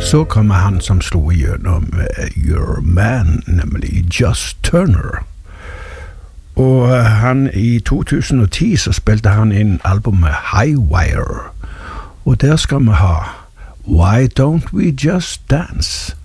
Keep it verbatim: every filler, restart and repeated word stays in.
så kommer han som slo igjennom Your Man, nemlig Just Turner. Og han i to tusen og ti så spilte han inn albumet Highwire. Og der skal vi ha Why Don't We Just Dance?